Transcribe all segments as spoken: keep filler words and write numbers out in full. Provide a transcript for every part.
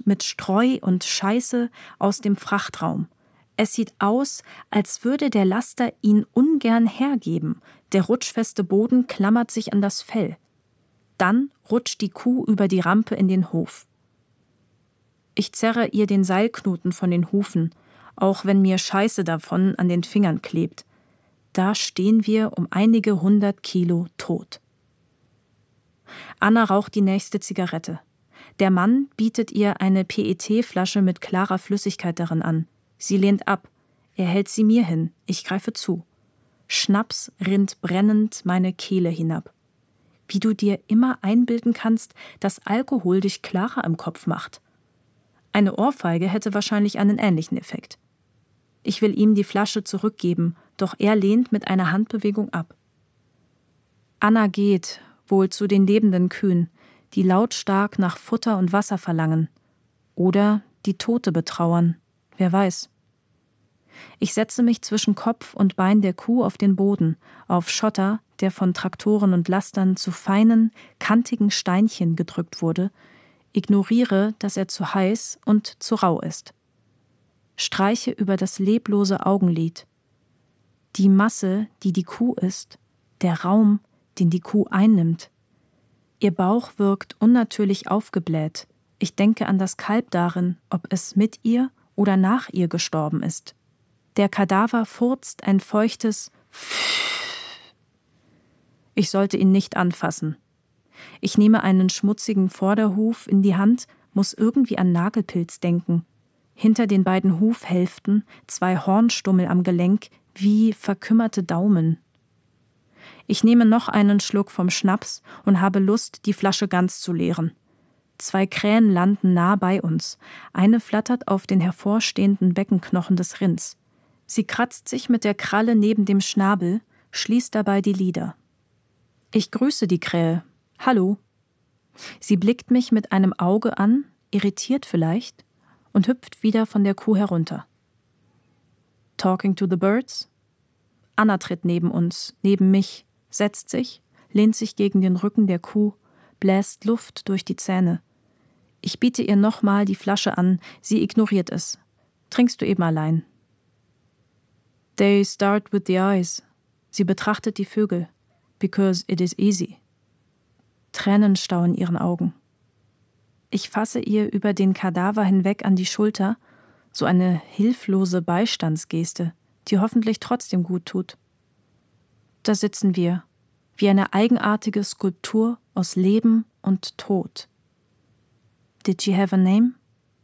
kommt mit Streu und Scheiße aus dem Frachtraum. Es sieht aus, als würde der Laster ihn ungern hergeben. Der rutschfeste Boden klammert sich an das Fell. Dann rutscht die Kuh über die Rampe in den Hof. Ich zerre ihr den Seilknoten von den Hufen, auch wenn mir Scheiße davon an den Fingern klebt. Da stehen wir um einige hundert Kilo tot. Anna raucht die nächste Zigarette. Der Mann bietet ihr eine P E T-Flasche mit klarer Flüssigkeit darin an. Sie lehnt ab. Er hält sie mir hin. Ich greife zu. Schnaps rinnt brennend meine Kehle hinab. Wie du dir immer einbilden kannst, dass Alkohol dich klarer im Kopf macht. Eine Ohrfeige hätte wahrscheinlich einen ähnlichen Effekt. Ich will ihm die Flasche zurückgeben, doch er lehnt mit einer Handbewegung ab. Anna geht, wohl zu den lebenden Kühen, die lautstark nach Futter und Wasser verlangen. Oder die Tote betrauern. Wer weiß. Ich setze mich zwischen Kopf und Bein der Kuh auf den Boden, auf Schotter, der von Traktoren und Lastern zu feinen, kantigen Steinchen gedrückt wurde, ignoriere, dass er zu heiß und zu rau ist. Streiche über das leblose Augenlid. Die Masse, die die Kuh ist, der Raum, den die Kuh einnimmt. Ihr Bauch wirkt unnatürlich aufgebläht. Ich denke an das Kalb darin, ob es mit ihr oder nach ihr gestorben ist. Der Kadaver furzt ein feuchtes Ich sollte ihn nicht anfassen. Ich nehme einen schmutzigen Vorderhuf in die Hand, muss irgendwie an Nagelpilz denken. Hinter den beiden Hufhälften zwei Hornstummel am Gelenk, wie verkümmerte Daumen. Ich nehme noch einen Schluck vom Schnaps und habe Lust, die Flasche ganz zu leeren. Zwei Krähen landen nah bei uns. Eine flattert auf den hervorstehenden Beckenknochen des Rinds. Sie kratzt sich mit der Kralle neben dem Schnabel, schließt dabei die Lider. Ich grüße die Krähe. Hallo. Sie blickt mich mit einem Auge an, irritiert vielleicht, und hüpft wieder von der Kuh herunter. Talking to the birds? Anna tritt neben uns, neben mich, setzt sich, lehnt sich gegen den Rücken der Kuh, bläst Luft durch die Zähne. Ich biete ihr nochmal die Flasche an, sie ignoriert es. Trinkst du eben allein? They start with the eyes. Sie betrachtet die Vögel. Because it is easy. Tränenstau in ihren Augen. Ich fasse ihr über den Kadaver hinweg an die Schulter, so eine hilflose Beistandsgeste, die hoffentlich trotzdem gut tut. Da sitzen wir, wie eine eigenartige Skulptur aus Leben und Tod. Did she have a name?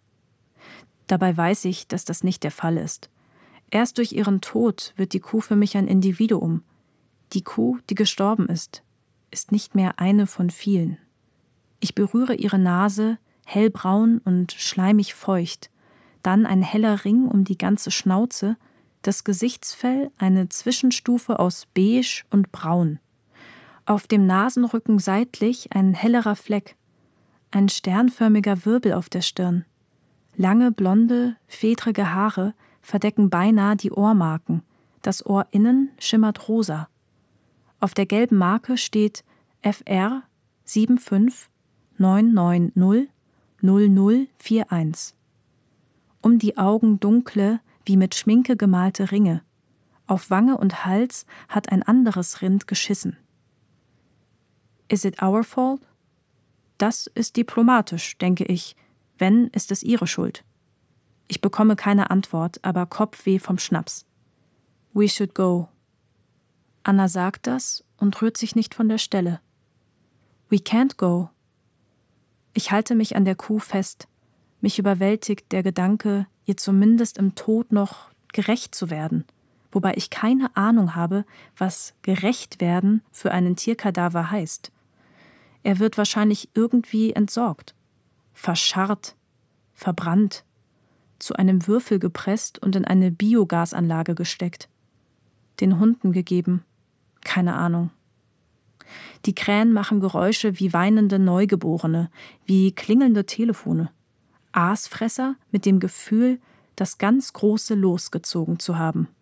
Dabei weiß ich, dass das nicht der Fall ist. Erst durch ihren Tod wird die Kuh für mich ein Individuum. Die Kuh, die gestorben ist, ist nicht mehr eine von vielen. Ich berühre ihre Nase, hellbraun und schleimig feucht, dann ein heller Ring um die ganze Schnauze, das Gesichtsfell eine Zwischenstufe aus beige und braun. Auf dem Nasenrücken seitlich ein hellerer Fleck, ein sternförmiger Wirbel auf der Stirn. Lange, blonde, fedrige Haare verdecken beinahe die Ohrmarken, das Ohr innen schimmert rosa. Auf der gelben Marke steht F R sieben fünf neun neun null null null vier eins. Um die Augen dunkle, wie mit Schminke gemalte Ringe. Auf Wange und Hals hat ein anderes Rind geschissen. Is it our fault? Das ist diplomatisch, denke ich. Wenn, ist es ihre Schuld. Ich bekomme keine Antwort, aber Kopfweh vom Schnaps. We should go. Anna sagt das und rührt sich nicht von der Stelle. We can't go. Ich halte mich an der Kuh fest. Mich überwältigt der Gedanke, ihr zumindest im Tod noch gerecht zu werden, wobei ich keine Ahnung habe, was gerecht werden für einen Tierkadaver heißt. Er wird wahrscheinlich irgendwie entsorgt, verscharrt, verbrannt, zu einem Würfel gepresst und in eine Biogasanlage gesteckt. Den Hunden gegeben. Keine Ahnung. Die Krähen machen Geräusche wie weinende Neugeborene, wie klingelnde Telefone. Aasfresser mit dem Gefühl, das ganz große Los gezogen zu haben.